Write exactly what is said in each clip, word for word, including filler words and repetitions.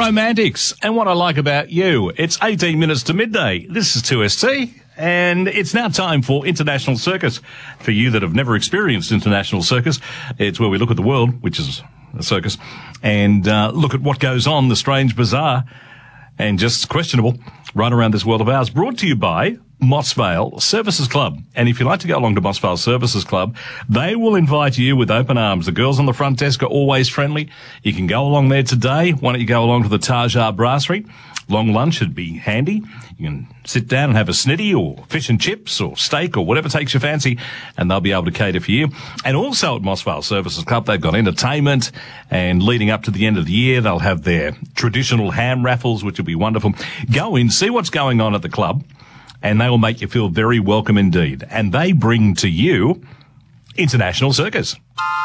Romantics, and what I like about you. It's eighteen minutes to midday. This is two S T, and it's now time for International Circus. For you that have never experienced International Circus, it's where we look at the world, which is a circus, and uh, look at what goes on, the strange, bizarre, and just questionable right around this world of ours. Brought to you by Mossvale Services Club. And if you'd like to go along to Mossvale Services Club, they will invite you with open arms. The girls on the front desk are always friendly. You can go along there today. Why don't you go along to the Tajar Brasserie? Long lunch would be handy. You can sit down and have a snitty or fish and chips or steak or whatever takes your fancy, and they'll be able to cater for you. And also at Mossvale Services Club, they've got entertainment, and leading up to the end of the year, they'll have their traditional ham raffles, which will be wonderful. Go in, see what's going on at the club, and they will make you feel very welcome indeed. And they bring to you International Circus.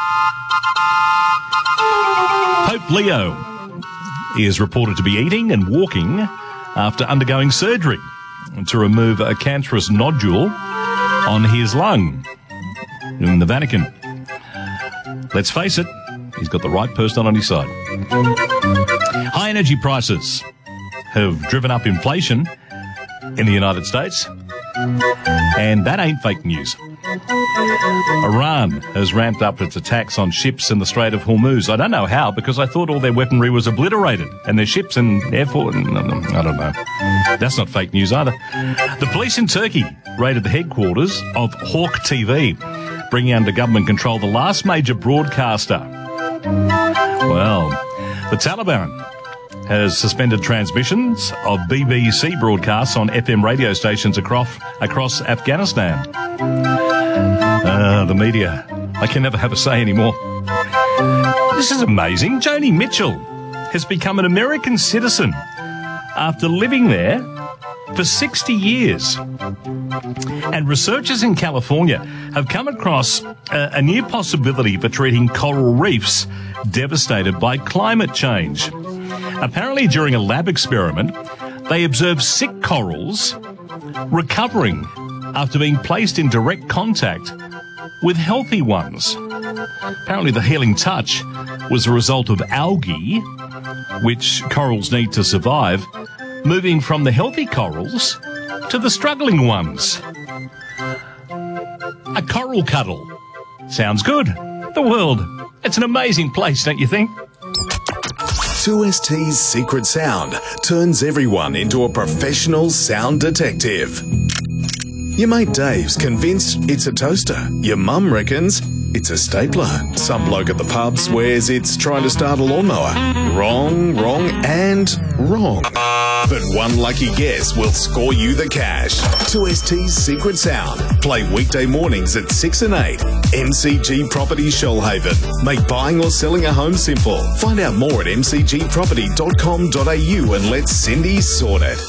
Pope Leo is reported to be eating and walking after undergoing surgery to remove a cancerous nodule on his lung in the Vatican. Let's face it, he's got the right person on his side. High energy prices have driven up inflation in the United States, and that ain't fake news. Iran has ramped up its attacks on ships in the Strait of Hormuz. I don't know how, because I thought all their weaponry was obliterated, and their ships and air force, I don't know. That's not fake news either. The police in Turkey raided the headquarters of Hawk T V, bringing under government control the last major broadcaster. Well, the Taliban has suspended transmissions of B B C broadcasts on F M radio stations across, across Afghanistan. Uh, the media. I can never have a say anymore. This is amazing. Joni Mitchell has become an American citizen after living there for sixty years. And researchers in California have come across a, a new possibility for treating coral reefs devastated by climate change. Apparently, during a lab experiment, they observed sick corals recovering after being placed in direct contact with healthy ones. Apparently, the healing touch was a result of algae, which corals need to survive, moving from the healthy corals to the struggling ones. A coral cuddle. Sounds good. The world. It's an amazing place, don't you think? two S T's secret sound turns everyone into a professional sound detective. Your mate Dave's convinced it's a toaster. Your mum reckons it's a stapler. Some bloke at the pub swears it's trying to start a lawnmower. Wrong, wrong, and wrong. But one lucky guess will score you the cash. two S T's Secret Sound. Play weekday mornings at six and eight. M C G Property Shoalhaven. Make buying or selling a home simple. Find out more at m c g property dot com dot a u and let Cindy sort it.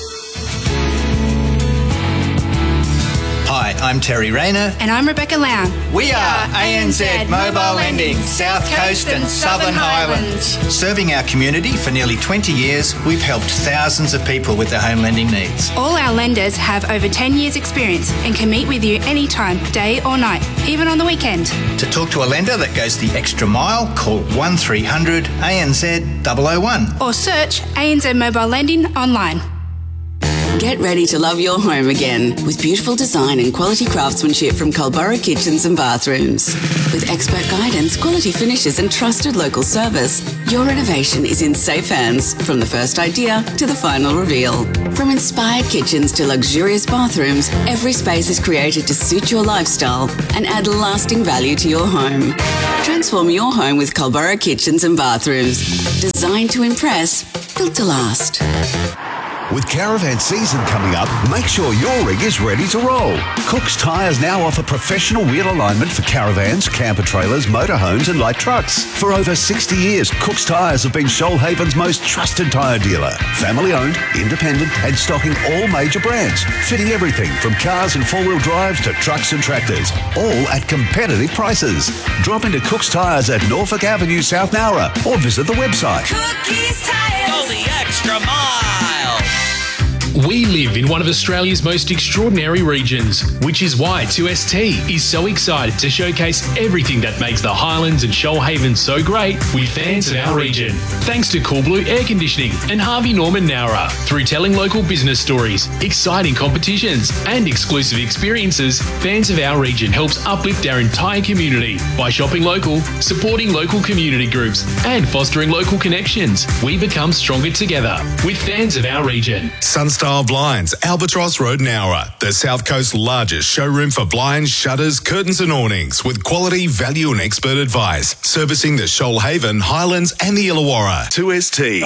Hi, I'm Terry Rayner. And I'm Rebecca Lown. We are A N Z Mobile Lending, South Coast and Southern Highlands. Serving our community for nearly twenty years, we've helped thousands of people with their home lending needs. All our lenders have over ten years experience and can meet with you anytime, day or night, even on the weekend. To talk to a lender that goes the extra mile, call one three hundred A N Z double oh one. Or search A N Z Mobile Lending online. Get ready to love your home again with beautiful design and quality craftsmanship from Culburra Kitchens and Bathrooms. With expert guidance, quality finishes and trusted local service, your renovation is in safe hands from the first idea to the final reveal. From inspired kitchens to luxurious bathrooms, every space is created to suit your lifestyle and add lasting value to your home. Transform your home with Culburra Kitchens and Bathrooms. Designed to impress, built to last. With caravan season coming up, make sure your rig is ready to roll. Cook's Tyres now offer professional wheel alignment for caravans, camper trailers, motorhomes and light trucks. For over sixty years, Cook's Tyres have been Shoalhaven's most trusted tyre dealer. Family owned, independent and stocking all major brands. Fitting everything from cars and four-wheel drives to trucks and tractors. All at competitive prices. Drop into Cook's Tyres at Norfolk Avenue, South Nowra or visit the website. Cookies Tyres. Go the extra mile. We live in one of Australia's most extraordinary regions, which is why two S T is so excited to showcase everything that makes the Highlands and Shoalhaven so great with fans of our region. Thanks to Cool Blue Air Conditioning and Harvey Norman Nowra. Through telling local business stories, exciting competitions and exclusive experiences, Fans of Our Region helps uplift our entire community by shopping local, supporting local community groups and fostering local connections. We become stronger together with Fans of Our Region. Sunstyle Blinds, Albatross Road, Nowra, the South Coast's largest showroom for blinds, shutters, curtains and awnings with quality, value and expert advice. Servicing the Shoalhaven, Highlands and the Illawarra. two S T.